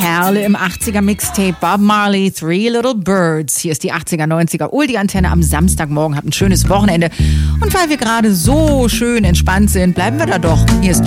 Perle im 80er Mixtape Bob Marley, Three Little Birds. Hier ist die 80er, 90er Oldie-Antenne am Samstagmorgen. Habt ein schönes Wochenende. Und weil wir gerade so schön entspannt sind, bleiben wir da doch. Hier ist